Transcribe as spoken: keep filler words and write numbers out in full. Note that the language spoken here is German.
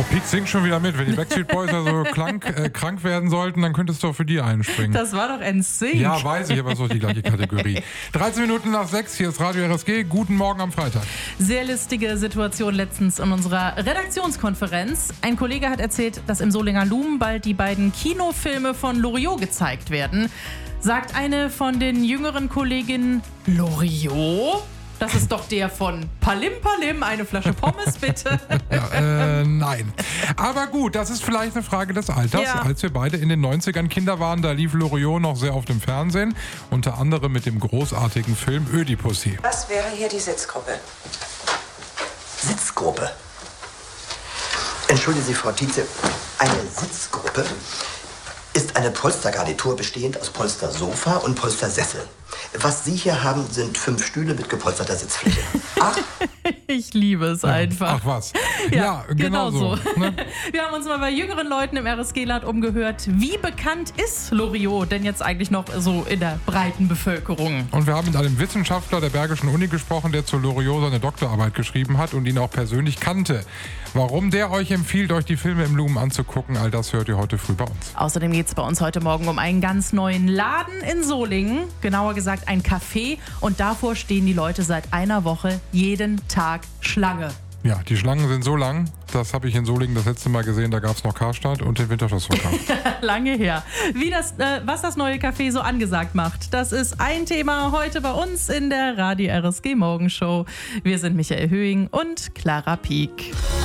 Pete singt schon wieder mit. Wenn die Backstreet Boys also krank, äh, krank werden sollten, dann könntest du auch für die einspringen. Das war doch N Sync. Ja, weiß ich, aber es ist doch die gleiche Kategorie. dreizehn Minuten nach sechs, hier ist Radio R S G. Guten Morgen am Freitag. Sehr lustige Situation letztens in unserer Redaktionskonferenz. Ein Kollege hat erzählt, dass im Solinger Lumen bald die beiden Kinofilme von Loriot gezeigt werden. Sagt eine von den jüngeren Kolleginnen, Loriot? Das ist doch der von Palim Palim, eine Flasche Pommes bitte. Ja, äh, nein. Aber gut, das ist vielleicht eine Frage des Alters. Ja. Als wir beide in den neunzigern Kinder waren, da lief Loriot noch sehr oft im Fernsehen. Unter anderem mit dem großartigen Film Ödipussy. Was wäre hier die Sitzgruppe? Sitzgruppe? Entschuldigen Sie, Frau Tietze, eine Sitzgruppe ist eine Polstergarnitur bestehend aus Polstersofa und Polstersessel. Was Sie hier haben, sind fünf Stühle mit gepolsterter Sitzfläche. Ach, Ich liebe es einfach. Ach was. Ja, genau so. Ne? Wir haben uns mal bei jüngeren Leuten im R S G-Land umgehört. Wie bekannt ist Loriot denn jetzt eigentlich noch so in der breiten Bevölkerung? Und wir haben mit einem Wissenschaftler der Bergischen Uni gesprochen, der zu Loriot seine Doktorarbeit geschrieben hat und ihn auch persönlich kannte. Warum der euch empfiehlt, euch die Filme im Lumen anzugucken, all das hört ihr heute früh bei uns. Außerdem geht es bei uns heute Morgen um einen ganz neuen Laden in Solingen. Genauer gesagt ein Café. Und davor stehen die Leute seit einer Woche jeden Tag Schlange. Ja, die Schlangen sind so lang, das habe ich in Solingen das letzte Mal gesehen, da gab es noch Karstadt und den Winterschlussverkauf. Lange her. Wie das, äh, was das neue Café so angesagt macht, das ist ein Thema heute bei uns in der Radio R S G Morgenshow. Wir sind Michael Höhing und Clara Pieck.